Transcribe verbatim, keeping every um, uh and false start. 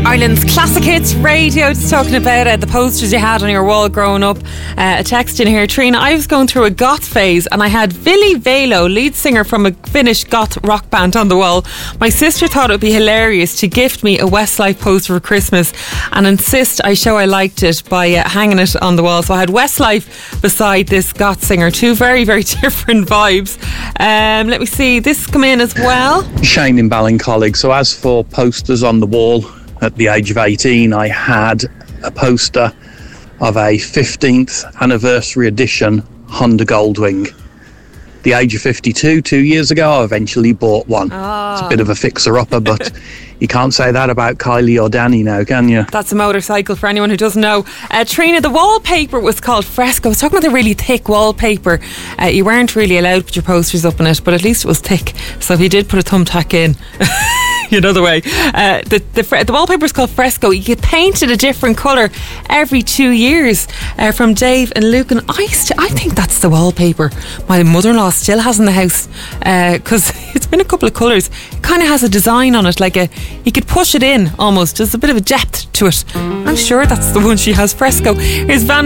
Ireland's Classic Hits Radio, just talking about uh, the posters you had on your wall growing up. Uh, a text in here, Trina, I was going through a goth phase and I had Ville Valo, lead singer from a Finnish goth rock band, on the wall. My sister thought it would be hilarious to gift me a Westlife poster for Christmas and insist I show I liked it by uh, hanging it on the wall. So I had Westlife beside this goth singer. Two very, very different vibes. Um, let me see, this come in as well. Shane in Ballincollig. So as for posters on the wall, at the age of eighteen, I had a poster of a fifteenth anniversary edition Honda Goldwing. The age of fifty-two, two years ago, I eventually bought one. Oh. It's a bit of a fixer-upper, but you can't say that about Kylie or Danny now, can you? That's a motorcycle for anyone who doesn't know. Uh, Trina, the wallpaper was called Fresco. I was talking about the really thick wallpaper. Uh, you weren't really allowed to put your posters up on it, but at least it was thick. So if you did put a thumbtack in... you know the way. Uh, the, the the wallpaper is called Fresco. You get painted a different colour every two years. Uh, from Dave and Luke, and I st- I think that's the wallpaper my mother-in-law still has in the house, because uh, it's been a couple of colours. It kind of has a design on it, like a you could push it in almost. There's a bit of a depth to it. I'm sure that's the one she has. Fresco. Here's Van